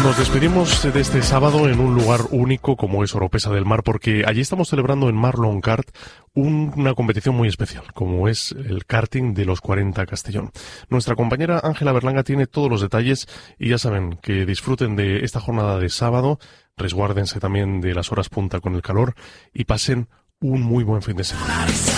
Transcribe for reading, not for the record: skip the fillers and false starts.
Nos despedimos de este sábado en un lugar único como es Oropesa del Mar, porque allí estamos celebrando en Marlon Kart una competición muy especial, como es el karting de los 40 Castellón. Nuestra compañera Ángela Berlanga tiene todos los detalles y ya saben que disfruten de esta jornada de sábado, resguárdense también de las horas punta con el calor y pasen un muy buen fin de semana.